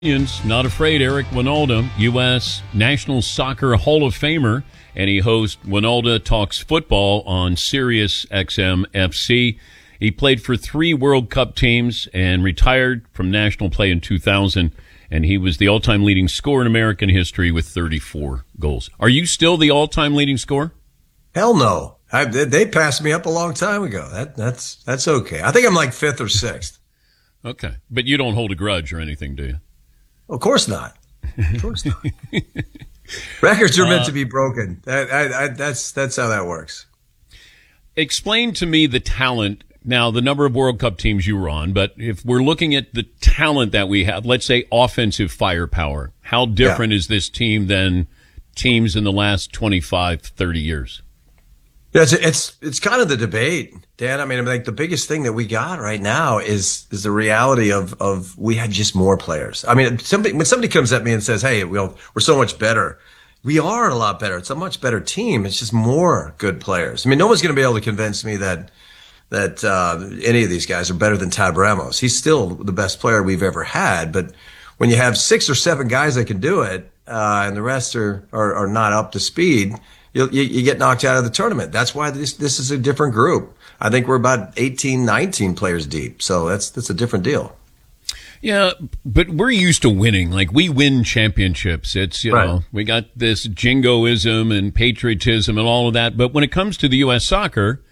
Not afraid. Eric Wynalda, U.S. National Soccer Hall of Famer, and he hosts Wynalda Talks Football on Sirius XM FC. He played for 3 World Cup teams and retired from national play in 2000, and he was the all-time leading scorer in American history with 34 goals. Are you still the all-time leading scorer? Hell no. They passed me up a long time ago. That's okay. I think I'm like 5th or 6th. Okay. But you don't hold a grudge or anything, do you? Of course not. Of course not. Records are meant to be broken. That's how that works. Explain to me the talent. Now, the number of World Cup teams you were on, but if we're looking at the talent that we have, let's say offensive firepower, how different is this team than teams in the last 25, 30 years? Yeah, it's kind of the debate, Dan. I mean, like the biggest thing that we got right now is the reality of we had just more players. I mean, when somebody comes at me and says, "Hey, we're so much better," we are a lot better. It's a much better team. It's just more good players. I mean, no one's going to be able to convince me that any of these guys are better than Tab Ramos. He's still the best player we've ever had. But when you have 6 or 7 guys that can do it, and the rest are not up to speed, you get knocked out of the tournament. That's why this is a different group. I think we're about 18, 19 players deep. So that's a different deal. Yeah, but we're used to winning. Like, we win championships. It's, you know, we got this jingoism and patriotism and all of that. But when it comes to the U.S. soccer,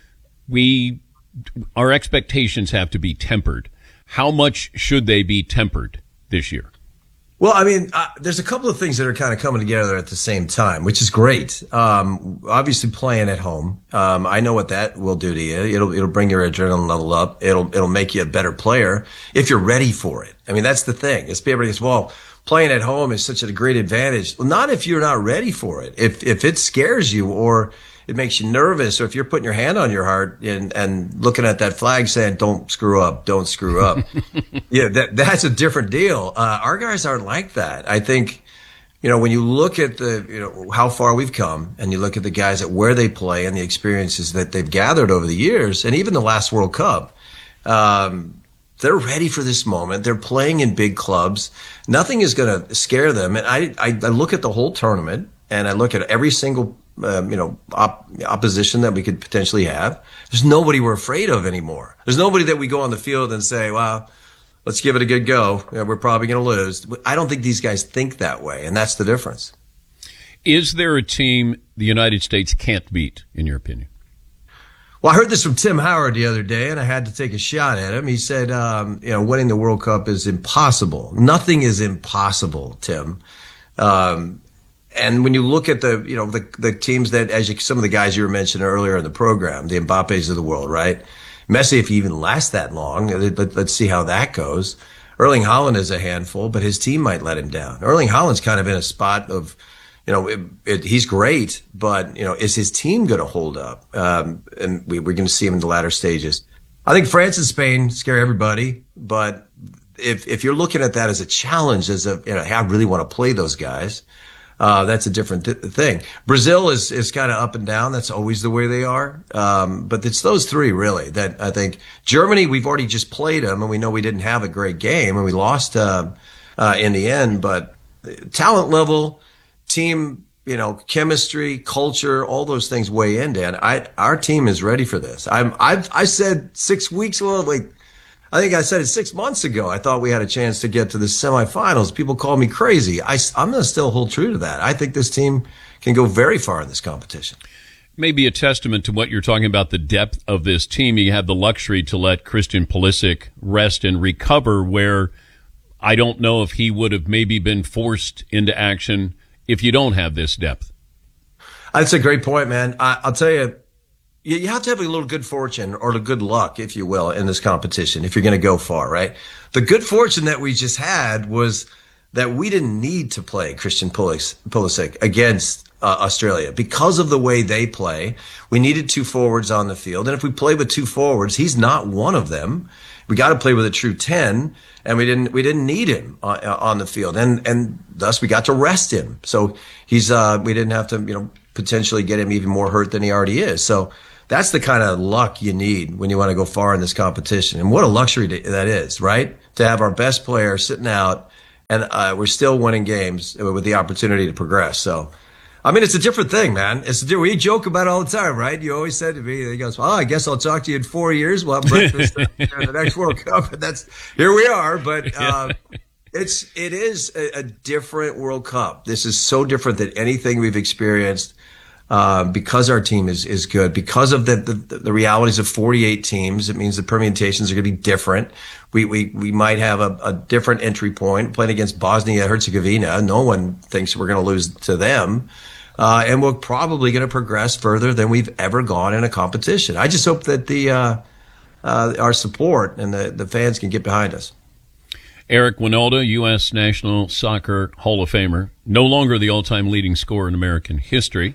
our expectations have to be tempered. How much should they be tempered this year? Well, I mean, there's a couple of things that are kind of coming together at the same time, which is great. Obviously playing at home. I know what that will do to you. It'll bring your adrenaline level up. It'll make you a better player if you're ready for it. I mean, that's the thing. It's everybody goes, well, playing at home is such a great advantage. Well, not if you're not ready for it. If it scares you or it makes you nervous, or if you're putting your hand on your heart and looking at that flag saying, don't screw up. Yeah, that's a different deal. Our guys aren't like that. I think, when you look at how far we've come and you look at the guys at where they play and the experiences that they've gathered over the years and even the last World Cup, they're ready for this moment. They're playing in big clubs. Nothing is going to scare them. And I look at the whole tournament and I look at every single opposition that we could potentially have. There's nobody we're afraid of anymore. There's nobody that we go on the field and say, well, let's give it a good go. We're probably going to lose. I don't think these guys think that way, and that's the difference. Is there a team the United States can't beat, in your opinion? Well, I heard this from Tim Howard the other day, and I had to take a shot at him. He said, winning the World Cup is impossible. Nothing is impossible, Tim. And when you look at the teams that, some of the guys you were mentioning earlier in the program, the Mbappes of the world, right? Messi, if he even lasts that long, let's see how that goes. Erling Haaland is a handful, but his team might let him down. Erling Haaland's kind of in a spot of, he's great, but, is his team going to hold up? And we're going to see him in the latter stages. I think France and Spain scare everybody, but if you're looking at that as a challenge, I really want to play those guys. That's a different thing. Brazil is kind of up and down. That's always the way they are. But it's those 3 really that I think. Germany, we've already just played them and we know we didn't have a great game and we lost, in the end, but talent level, team, chemistry, culture, all those things weigh in, Dan. Our team is ready for this. I said 6 weeks ago, I think I said it 6 months ago. I thought we had a chance to get to the semifinals. People call me crazy. I'm going to still hold true to that. I think this team can go very far in this competition. Maybe a testament to what you're talking about, the depth of this team. You have the luxury to let Christian Pulisic rest and recover, where I don't know if he would have maybe been forced into action if you don't have this depth. That's a great point, man. I'll tell you, you have to have a little good fortune or the good luck, if you will, in this competition if you're going to go far, right? The good fortune that we just had was that we didn't need to play Christian Pulisic against Australia because of the way they play. We needed 2 forwards on the field, and if we play with 2 forwards, he's not one of them. We got to play with a true 10, and we didn't need him on the field, and thus we got to rest him. So we didn't have to potentially get him even more hurt than he already is. So that's the kind of luck you need when you want to go far in this competition. And what a luxury that is, right? To have our best player sitting out and we're still winning games with the opportunity to progress. So, I mean, it's a different thing, man. We joke about it all the time, right? You always said to me, he goes, "Oh, I guess I'll talk to you in 4 years. We'll have breakfast in the next World Cup." And here we are. But it is a different World Cup. This is so different than anything we've experienced. Because our team is good, because of the realities of 48 teams, it means the permutations are going to be different. We might have a different entry point playing against Bosnia-Herzegovina. No one thinks we're going to lose to them. And we're probably going to progress further than we've ever gone in a competition. I just hope that our support and the fans can get behind us. Eric Wynalda, U.S. National Soccer Hall of Famer, no longer the all-time leading scorer in American history.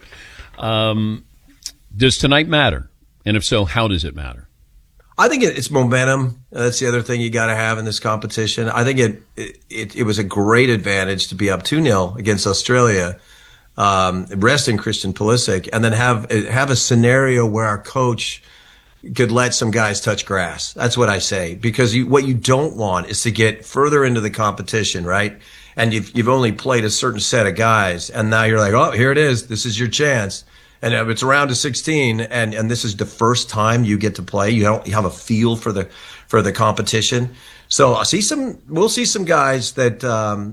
Does tonight matter? And if so, how does it matter? I think it's momentum. That's the other thing you got to have in this competition. I think it was a great advantage to be up 2-0 against Australia, resting Christian Pulisic, and then have a scenario where our coach could let some guys touch grass. That's what I say. Because what you don't want is to get further into the competition, right? And you've only played a certain set of guys, and now you're like, oh, here it is. This is your chance. And it's around to 16, and this is the first time you get to play. You have a feel for the competition. So we'll see some guys that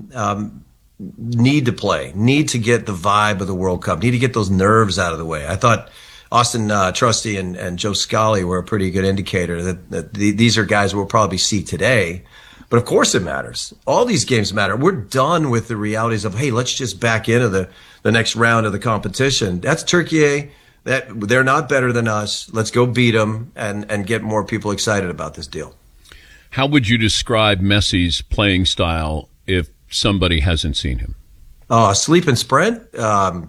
need to play, need to get the vibe of the World Cup, need to get those nerves out of the way. I thought Austin Trusty and Joe Scally were a pretty good indicator that these are guys we'll probably see today. But of course it matters. All these games matter. We're done with the realities of, hey, let's just back into the next round of the competition. That's Turkey. They're not better than us. Let's go beat them and get more people excited about this deal. How would you describe Messi's playing style if somebody hasn't seen him? Sleep and sprint. I'm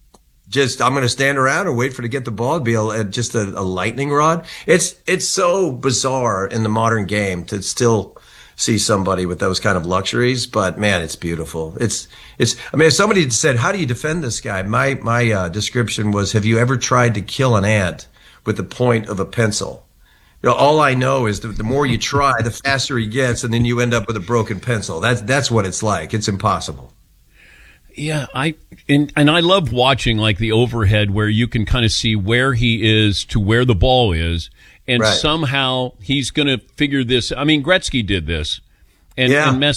going to stand around and wait for to get the ball. It'd be just a lightning rod. It's so bizarre in the modern game to still see somebody with those kind of luxuries, but man, it's beautiful. I mean, if somebody said, how do you defend this guy? My description was, have you ever tried to kill an ant with the point of a pencil? You know, all I know is the more you try, the faster he gets, and then you end up with a broken pencil. That's what it's like. It's impossible. Yeah, I love watching like the overhead where you can kind of see where he is to where the ball is. And right. Somehow he's going to figure this. I mean, Gretzky did this, and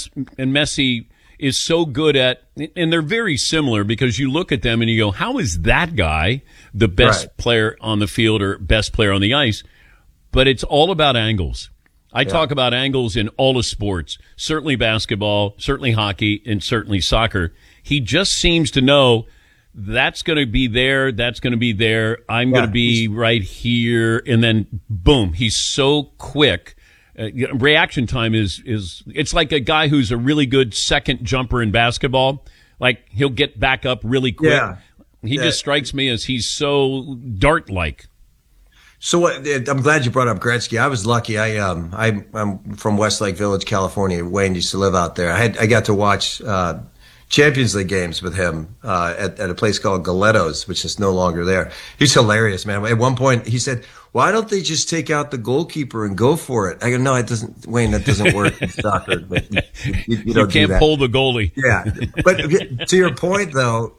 Messi is so good at. And they're very similar because you look at them and you go, "How is that guy the best player on the field or best player on the ice?" But it's all about angles. I talk about angles in all the sports, certainly basketball, certainly hockey, and certainly soccer. He just seems to know. That's going to be there. That's going to be there. I'm going to be right here. And then boom, he's so quick. Reaction time is it's like a guy who's a really good second jumper in basketball. Like he'll get back up really quick. Yeah. He just strikes me as he's so dart-like. So I'm glad you brought up Gretzky. I was lucky. I'm from Westlake Village, California. Wayne used to live out there. I got to watch Champions League games with him at a place called Galetto's, which is no longer there. He's hilarious, man. At one point, he said, "Why don't they just take out the goalkeeper and go for it?" I go, "No, it doesn't, Wayne. That doesn't work in soccer. But you don't can't do that. Pull the goalie." Yeah, but to your point, though,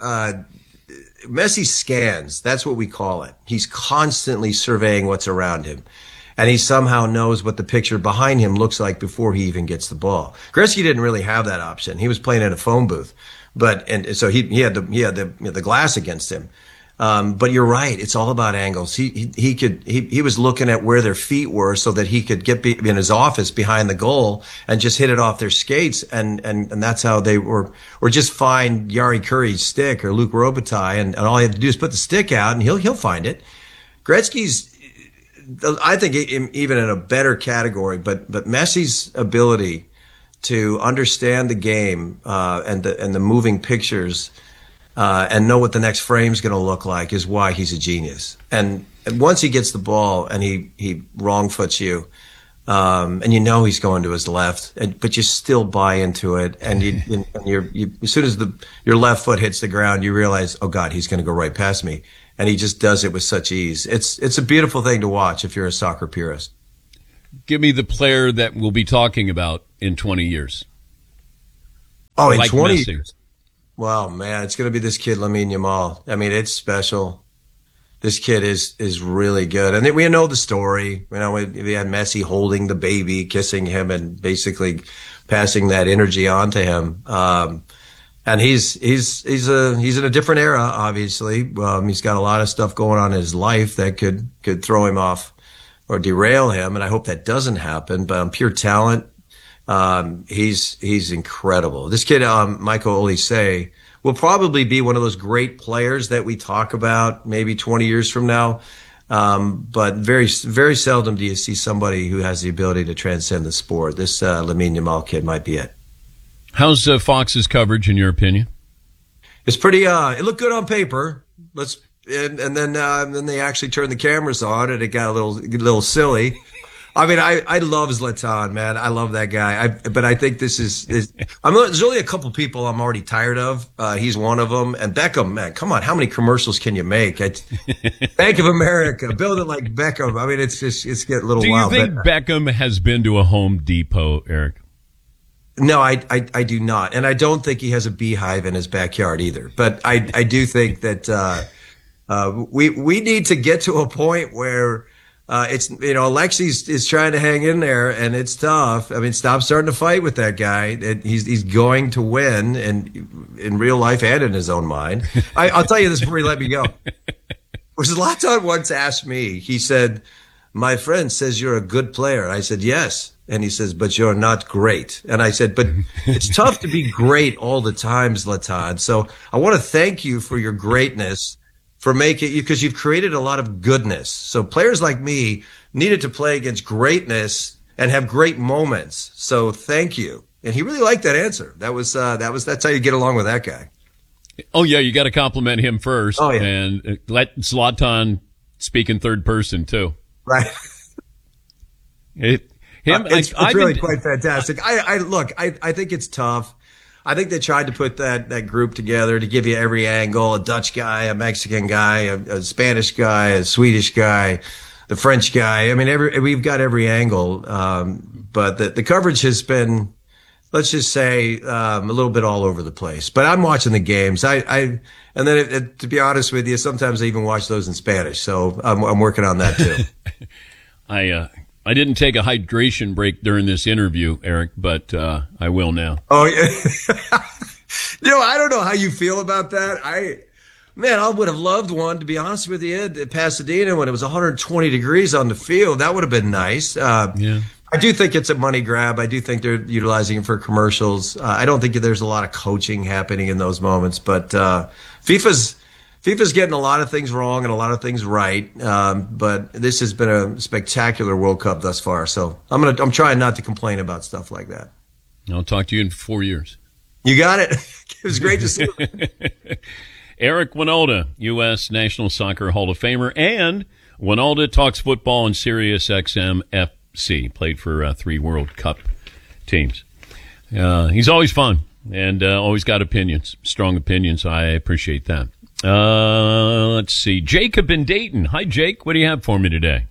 Messi scans. That's what we call it. He's constantly surveying what's around him. And he somehow knows what the picture behind him looks like before he even gets the ball. Gretzky didn't really have that option. He was playing in a phone booth, so he had the glass against him. But you're right; it's all about angles. He was looking at where their feet were so that he could get in his office behind the goal and just hit it off their skates, and that's how they were. Or just find Yari Curry's stick or Luke Robitaille, and all he had to do is put the stick out, and he'll find it. Gretzky's, I think, even in a better category, but Messi's ability to understand the game and the moving pictures and know what the next frame's going to look like is why he's a genius. And once he gets the ball and he wrong foots you, and you know he's going to his left, but you still buy into it, and you as soon as your left foot hits the ground, you realize, oh God, he's going to go right past me. And he just does it with such ease. It's a beautiful thing to watch if you're a soccer purist. Give me the player that we'll be talking about in 20 years. Oh, in like 20 Messi. years. Wow, man, it's going to be this kid, Lamine Yamal. I mean, it's special. This kid is really good. And we know the story. You know, we had Messi holding the baby, kissing him, and basically passing that energy on to him. And he's in a different era, obviously. He's got a lot of stuff going on in his life that could throw him off or derail him. And I hope that doesn't happen. But on pure talent, he's incredible. This kid, Michael Olise, will probably be one of those great players that we talk about maybe 20 years from now. But very, very seldom do you see somebody who has the ability to transcend the sport. This Lamine Yamal kid might be it. How's Fox's coverage, in your opinion? It's pretty. It looked good on paper. And then they actually turned the cameras on, and it got a little silly. I mean, I love Zlatan, man. I love that guy. But I think this is there's only a couple people I'm already tired of. He's one of them. And Beckham, man, come on. How many commercials can you make? Bank of America, build it like Beckham. I mean, it's getting a little wild. Do you think Beckham has been to a Home Depot, Eric? No, I do not. And I don't think he has a beehive in his backyard either. But I do think that, we need to get to a point where, Alexis is trying to hang in there, and it's tough. I mean, stop starting to fight with that guy. He's going to win, and in real life and in his own mind. I'll tell you this before you let me go. Zlatan once asked me, he said, "My friend says you're a good player." I said, "Yes." And he says, "But you're not great." And I said, "But it's tough to be great all the time, Zlatan. So I want to thank you for your greatness, for making you, because you've created a lot of goodness. So players like me needed to play against greatness and have great moments. So thank you." And he really liked that answer. That's how you get along with that guy. Oh yeah, you got to compliment him first. Oh yeah, and let Zlatan speak in third person too. Right. It's really quite fantastic. I think it's tough. I think they tried to put that group together to give you every angle: a Dutch guy, a Mexican guy, a Spanish guy, a Swedish guy, the French guy. I mean, we've got every angle. But the coverage has been, let's just say, a little bit all over the place. But I'm watching the games. And then to be honest with you, sometimes I even watch those in Spanish. So I'm working on that too. I didn't take a hydration break during this interview, Eric, but I will now. Oh, yeah. I don't know how you feel about that. I would have loved one, to be honest with you, at Pasadena when it was 120 degrees on the field. That would have been nice. Yeah. I do think it's a money grab. I do think they're utilizing it for commercials. I don't think there's a lot of coaching happening in those moments, but FIFA's getting a lot of things wrong and a lot of things right. But this has been a spectacular World Cup thus far. So I'm trying not to complain about stuff like that. I'll talk to you in 4 years. You got it. It was great to see you. Eric Wynalda, U.S. National Soccer Hall of Famer, and Wynalda talks football on Sirius XM FC. Played for 3 World Cup teams. He's always fun and always got opinions, strong opinions. I appreciate that. Let's see. Jacob in Dayton. Hi, Jake. What do you have for me today?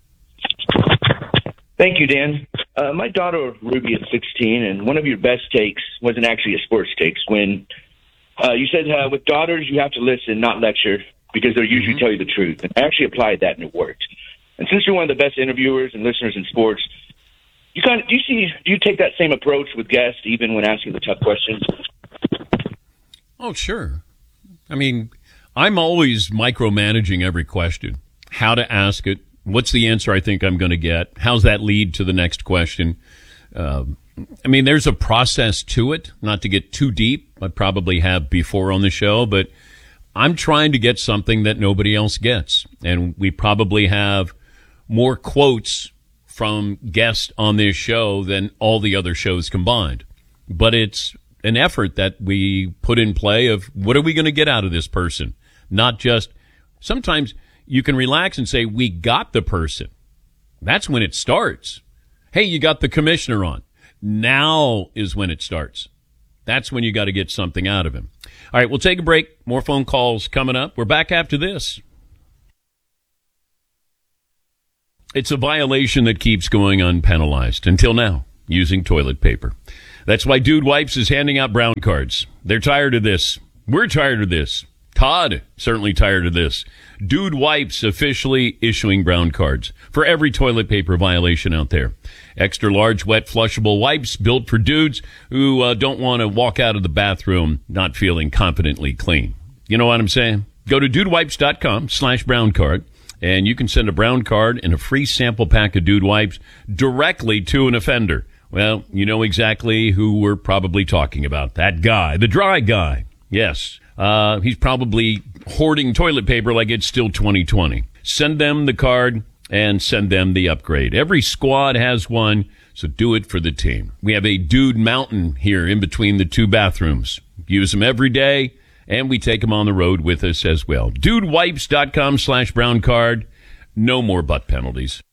Thank you, Dan. My daughter, Ruby, is 16, and one of your best takes wasn't actually a sports takes when you said with daughters you have to listen, not lecture, because they'll usually tell you the truth. And I actually applied that, and it worked. And since you're one of the best interviewers and listeners in sports, do you take that same approach with guests, even when asking the tough questions? Oh, sure. I mean, I'm always micromanaging every question. How to ask it. What's the answer I think I'm going to get? How's that lead to the next question? I mean, there's a process to it, not to get too deep. I probably have before on the show, but I'm trying to get something that nobody else gets. And we probably have more quotes from guests on this show than all the other shows combined. But it's an effort that we put in play of what are we going to get out of this person? Not just, sometimes you can relax and say, we got the person. That's when it starts. Hey, you got the commissioner on. Now is when it starts. That's when you got to get something out of him. All right, we'll take a break. More phone calls coming up. We're back after this. It's a violation that keeps going unpenalized until now, using toilet paper. That's why Dude Wipes is handing out brown cards. They're tired of this. We're tired of this. Todd, certainly tired of this. Dude Wipes officially issuing brown cards for every toilet paper violation out there. Extra large wet flushable wipes built for dudes who don't want to walk out of the bathroom not feeling confidently clean. You know what I'm saying? Go to dudewipes.com/brown card and you can send a brown card and a free sample pack of Dude Wipes directly to an offender. Well, you know exactly who we're probably talking about. That guy, the dry guy. Yes. He's probably hoarding toilet paper like it's still 2020. Send them the card and send them the upgrade. Every squad has one, so do it for the team. We have a Dude Mountain here in between the two bathrooms. Use them every day, and we take them on the road with us as well. DudeWipes.com/brown card. No more butt penalties.